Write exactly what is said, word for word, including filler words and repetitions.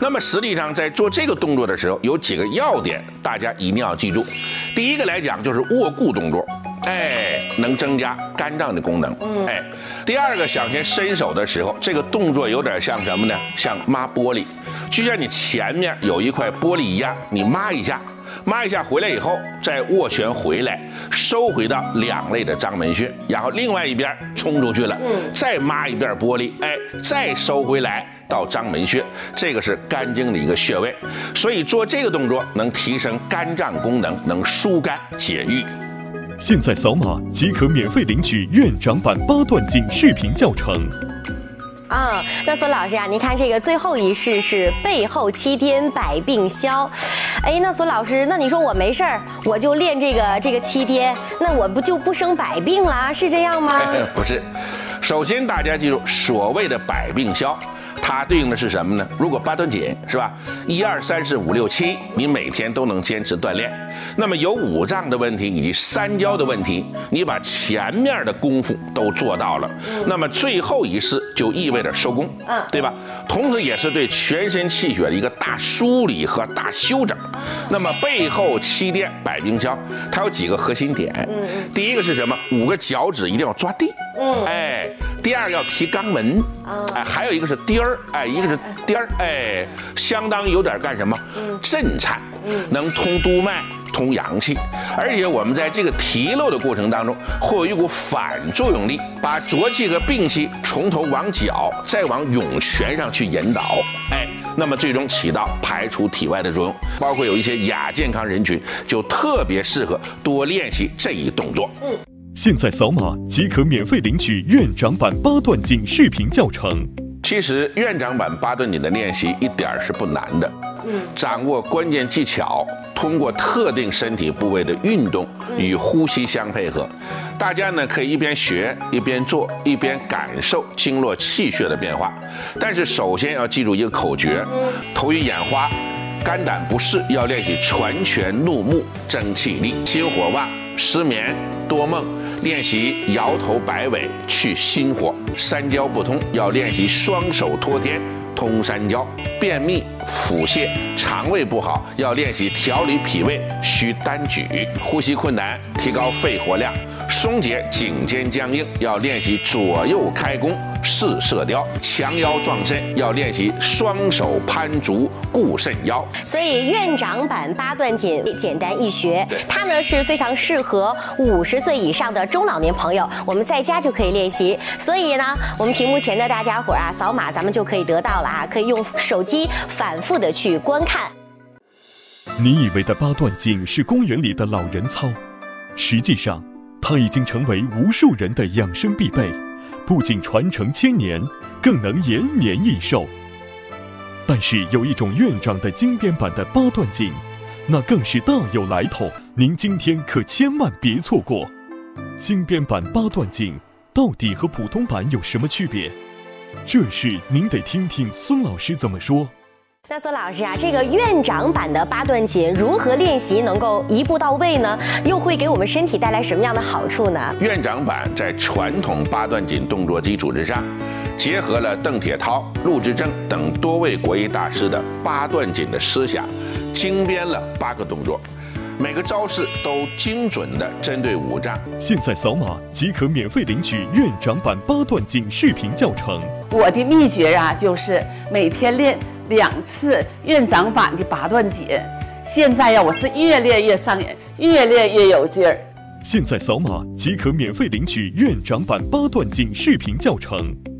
那么实际上在做这个动作的时候，有几个要点，大家一定要记住。第一个来讲就是握固动作，哎，能增加肝脏的功能，哎。第二个，想先伸手的时候，这个动作有点像什么呢？像抹玻璃，就像你前面有一块玻璃一样，你抹一下。抹一下回来以后，再斡旋回来，收回到两肋的章门穴，然后另外一边冲出去了，嗯，再抹一遍玻璃，哎，再收回来到章门穴，这个是肝经的一个穴位，所以做这个动作能提升肝脏功能，能疏肝解郁。 现在扫码即可免费领取院长版八段锦视频教程。 啊、嗯，那孙老师啊，您看这个最后一式是背后七颠百病消。哎，那孙老师，那你说我没事儿，我就练这个这个七颠，那我不就不生百病啦？是这样吗？ 不是，首先大家记住，所谓的百病消，它对应的是什么呢？如果八段锦是吧，一二三四五六七，你每天都能坚持锻炼，那么有五脏的问题以及三焦的问题，你把前面的功夫都做到了，嗯、那么最后一式就意味着收工，嗯，对吧？同时也是对全身气血的一个大梳理和大修整。那么背后七颠百病消，它有几个核心点。嗯，第一个是什么？五个脚趾一定要抓地。嗯，哎，第二个要提肛门。啊，哎，还有一个是颠儿，哎，一个是颠儿，哎，相当于有点干什么？嗯，震颤，嗯，能通督脉。通阳气，而且我们在这个提溜的过程当中，会有一股反作用力，把浊气和病气从头往脚，再往涌泉上去引导，哎，那么最终起到排除体外的作用。包括有一些亚健康人群，就特别适合多练习这一动作。嗯， 现在扫码即可免费领取院长版八段锦视频教程。 其实院长版八段锦的练习一点是不难的。嗯，掌握关键技巧，通过特定身体部位的运动与呼吸相配合，大家呢可以一边学一边做，一边感受经络气血的变化。但是首先要记住一个口诀：头晕眼花、肝胆不适要练习攒拳怒目争气力；心火旺、失眠、多梦练习摇头摆尾去心火；三焦不通要练习双手托天通三焦；便秘、腹泻、肠胃不好要练习调理脾胃需单举；呼吸困难提高肺活量；松解颈肩僵硬要练习左右开弓试射雕；强腰壮肾要练习双手攀足固肾腰。 所以院长版八段锦简单易学，它呢是非常适合五十岁以上的中老年朋友，我们在家就可以练习。所以呢，我们屏幕前的大家伙啊，扫码咱们就可以得到了啊，可以用手机反复的去观看。 你以为的八段锦是公园里的老人操，实际上它已经成为无数人的养生必备，不仅传承千年，更能延年益寿。但是有一种院长的精编版的八段锦，那更是大有来头，您今天可千万别错过。精编版八段锦到底和普通版有什么区别？这事您得听听孙老师怎么说。 那孙老师啊，这个院长版的八段锦如何练习能够一步到位呢？又会给我们身体带来什么样的好处呢？ 院长版在传统八段锦动作基础之上，结合了邓铁涛、陆之正等多位国医大师的八段锦的思想，精编了八个动作，每个招式都精准地针对五脏。 现在扫码即可免费领取院长版八段锦视频教程。 我的秘诀啊，就是每天练两次院长版的八段锦。现在呀，我是越练越上瘾，越练越有劲儿。 现在扫码即可免费领取院长版八段锦视频教程。